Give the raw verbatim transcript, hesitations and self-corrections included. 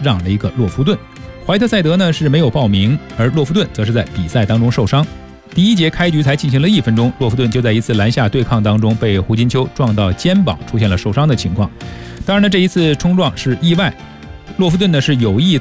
让了一个洛夫顿。怀特塞德呢是没有报名，而洛夫顿则是在比赛当中受伤。第一节开局才进行了一分钟，洛夫顿就在一次篮下对抗当中被胡金秋撞到肩膀，出现了受伤的情况。当然呢，这一次冲撞是意外，洛夫顿呢是有意